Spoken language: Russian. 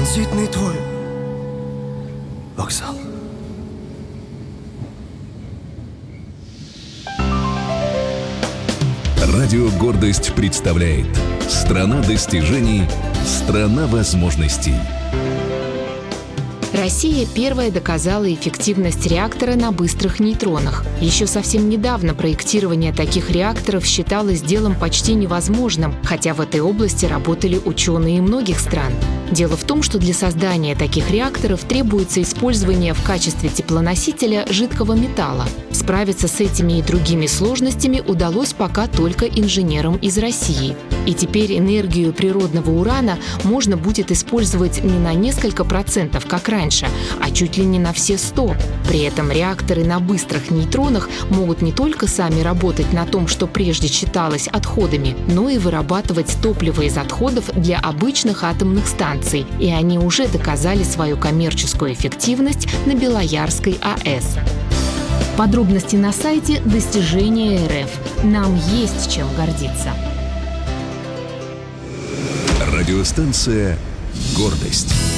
Транзитный твой вокзал. Радио «Гордость» представляет «Страна достижений, страна возможностей». Россия первая доказала эффективность реактора на быстрых нейтронах. Еще совсем недавно проектирование таких реакторов считалось делом почти невозможным, хотя в этой области работали ученые многих стран. Дело в том, что для создания таких реакторов требуется использование в качестве теплоносителя жидкого металла. Справиться с этими и другими сложностями удалось пока только инженерам из России. И теперь энергию природного урана можно будет использовать не на несколько процентов, как раньше, а чуть ли не на все 100. При этом реакторы на быстрых нейтронах могут не только сами работать на том, что прежде считалось отходами, но и вырабатывать топливо из отходов для обычных атомных станций. И они уже доказали свою коммерческую эффективность на Белоярской АЭС. Подробности на сайте Достижения РФ. Нам есть чем гордиться. Радиостанция «Гордость».